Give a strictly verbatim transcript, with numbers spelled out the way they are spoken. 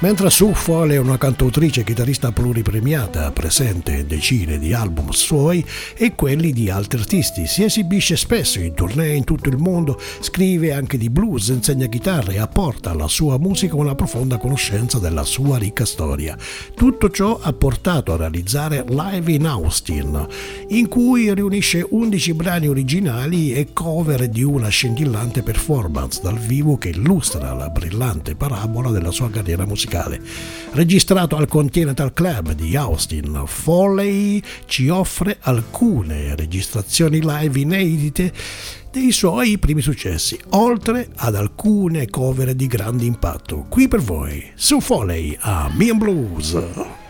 Mentre Sue Foley è una cantautrice e chitarrista pluripremiata, presente in decine di album suoi e quelli di altri artisti, si esibisce spesso in tournée in tutto il mondo, scrive anche di blues, insegna chitarra e apporta alla sua musica una profonda conoscenza della sua ricca storia. Tutto ciò ha portato a realizzare Live in Austin, in cui riunisce undici brani originali e cover di una scintillante performance dal vivo che illustra la brillante parabola della sua carriera musicale. Registrato al Continental Club di Austin, Foley ci offre alcune registrazioni live inedite dei suoi primi successi, oltre ad alcune cover di grande impatto. Qui per voi, Sue Foley a Me and Blues.